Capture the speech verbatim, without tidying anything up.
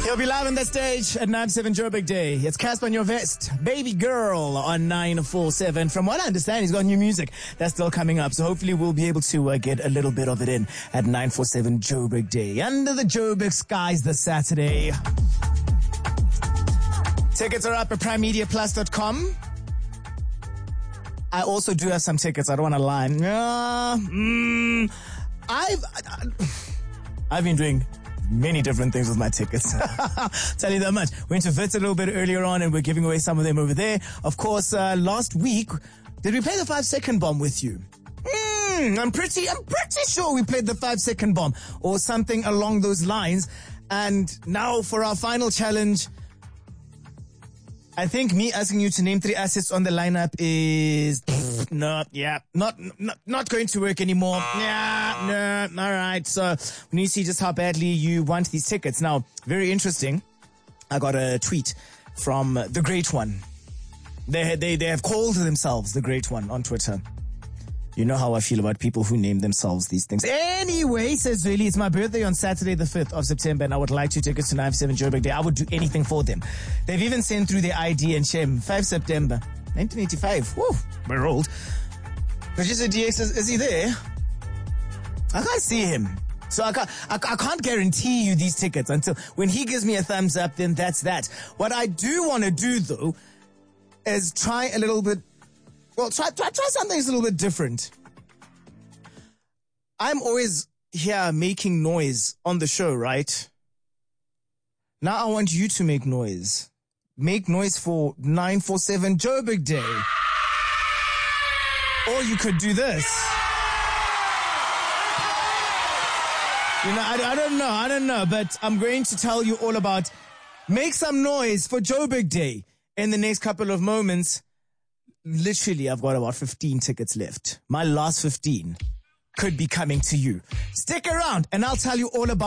He'll be live on the stage at nine seven Joburg Day. It's Casper on Your Vest, Baby Girl on nine four seven. From what I understand, he's got new music that's still coming up. So hopefully we'll be able to uh, get a little bit of it in at nine four seven Joburg Day. Under the Joburg skies this Saturday. Tickets are up at prime media plus dot com. I also do have some tickets. I don't want to lie. Uh, mm, I've, I've been doing many different things with my tickets. Tell you that much. Went to Wits a little bit earlier on and we're giving away some of them over there. Of course, uh, last week, did we play the five second bomb with you? Mm, I'm pretty, I'm pretty sure we played the five second bomb or something along those lines. And now for our final challenge, I think me asking you to name three assets on the lineup is no, yeah, not, not not going to work anymore. Yeah, no, all right. So we need to see just how badly you want these tickets. Now, very interesting. I got a tweet from the Great One. They they they have called themselves the Great One on Twitter. You know how I feel about people who name themselves these things. Anyway, says really, it's my birthday on Saturday the fifth of September and I would like two tickets to nine seven Joburg Day. I would do anything for them. They've even sent through their I D and shame. fifth of September, nineteen eighty-five. Whoa, we're old. Producer D X, is, is he there? I can't see him. So I can't, I, I can't guarantee you these tickets until when he gives me a thumbs up, then that's that. What I do want to do though is try a little bit Well, try, try, try something that's a little bit different. I'm always here making noise on the show, right? Now I want you to make noise. Make noise for nine four seven Joburg Day. Or you could do this. You know, I, I don't know, I don't know, but I'm going to tell you all about make some noise for Joburg Day in the next couple of moments. Literally, I've got about fifteen tickets left. My last fifteen could be coming to you. Stick around and I'll tell you all about